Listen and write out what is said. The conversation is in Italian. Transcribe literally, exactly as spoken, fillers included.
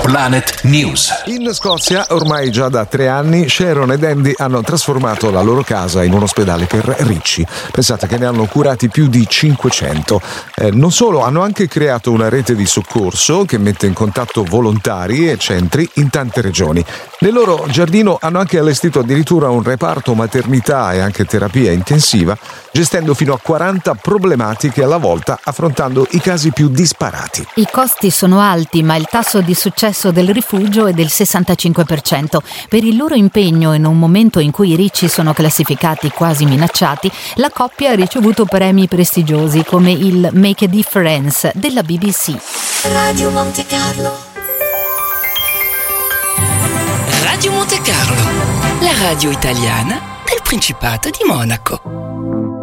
Planet News. In Scozia, ormai già da tre anni, Sharon ed Andy hanno trasformato la loro casa in un ospedale per ricci. Pensate che ne hanno curati più di cinquecento. Eh, non solo, hanno anche creato una rete di soccorso che mette in contatto volontari e centri in tante regioni. Nel loro giardino hanno anche allestito addirittura un reparto maternità e anche terapia intensiva, gestendo fino a quaranta problematiche alla volta, affrontando i casi più disparati. I costi sono alti, ma il tasso di successo del rifugio è del sessantacinque per cento. Per il loro impegno in un momento in cui i ricci sono classificati quasi minacciati, la coppia ha ricevuto premi prestigiosi come il Make a Difference della B B C. Radio Monte Carlo. Radio Monte Carlo, la radio italiana del Principato di Monaco.